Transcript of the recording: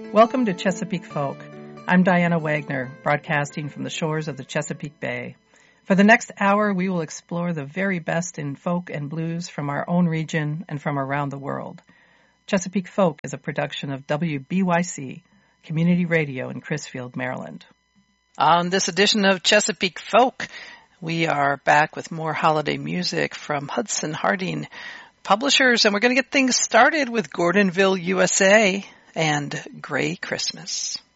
Welcome to Chesapeake Folk. I'm Diana Wagner, broadcasting from the shores of the Chesapeake Bay. For the next hour, we will explore the very best in folk and blues from our own region and from around the world. Chesapeake Folk is a production of WBYC, Community Radio in Crisfield, Maryland. On this edition of Chesapeake Folk, we are back with more holiday music from Hudson Harding Publishers, and we're going to get things started with Gordonville, USA, and Gray Christmas.